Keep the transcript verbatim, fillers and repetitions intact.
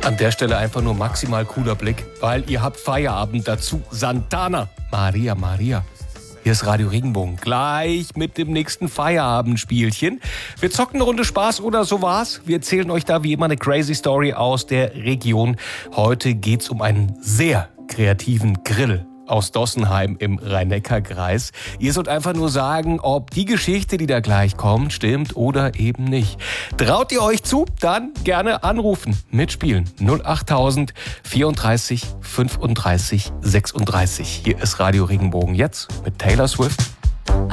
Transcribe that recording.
An der Stelle einfach nur maximal cooler Blick, weil ihr habt Feierabend dazu. Santana, Maria, Maria. Hier ist Radio Regenbogen, gleich mit dem nächsten Feierabendspielchen. Wir zocken eine Runde Spaß oder so war's. Wir erzählen euch da wie immer eine crazy Story aus der Region. Heute geht's um einen sehr kreativen Grill aus Dossenheim im Rhein-Neckar-Kreis. Ihr sollt einfach nur sagen, ob die Geschichte, die da gleich kommt, stimmt oder eben nicht. Traut ihr euch zu? Dann gerne anrufen, mitspielen. null achttausend vierunddreißig fünfunddreißig sechsunddreißig. Hier ist Radio Regenbogen jetzt mit Taylor Swift.